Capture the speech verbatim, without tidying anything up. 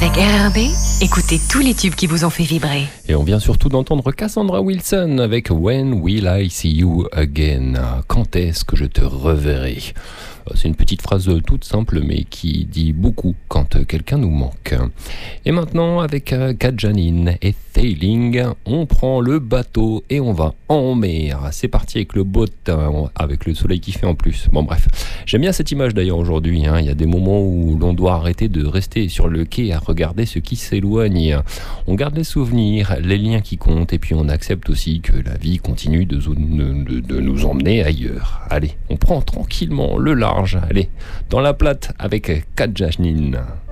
Avec R R B, écoutez tous les tubes qui vous ont fait vibrer. Et on vient surtout d'entendre Cassandra Wilson avec When Will I See You Again? Quand est-ce que je te reverrai? C'est une petite phrase toute simple mais qui dit beaucoup quand quelqu'un nous manque. Et maintenant avec Kat Janine et Sailing, on prend le bateau et on va en mer. C'est parti avec le boat, avec le soleil qui fait en plus. Bon bref, j'aime bien cette image d'ailleurs aujourd'hui. Hein. Il y a des moments où l'on doit arrêter de rester sur le quai à regarder ce qui s'éloigne. On garde les souvenirs, les liens qui comptent et puis on accepte aussi que la vie continue de, de, de nous emmener ailleurs. Allez, on prend tranquillement le large. Allez, dans la plate avec Kat Janine.